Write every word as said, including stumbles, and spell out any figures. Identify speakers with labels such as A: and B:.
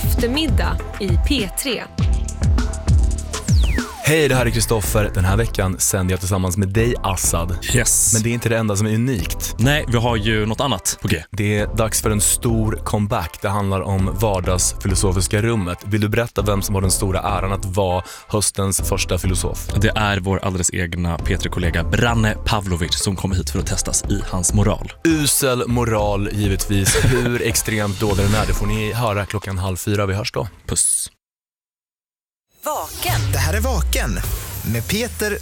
A: eftermiddag i P tre.
B: Hej, det här är Kristoffer. Den här veckan sänder jag tillsammans med dig, Assad.
C: Yes.
B: Men det är inte det enda som är unikt.
C: Nej, vi har ju något annat på G.
B: Det är dags för en stor comeback. Det handlar om vardagsfilosofiska rummet. Vill du berätta vem som har den stora äran att vara höstens första filosof?
C: Det är vår alldeles egna P tre-kollega Branne Pavlovic som kommer hit för att testas i hans moral.
B: Usel moral, givetvis. Hur extremt dålig den är, det får ni höra klockan halv fyra. Vi hörs då.
C: Puss.
D: Vaken. Det här är Vaken med Peter,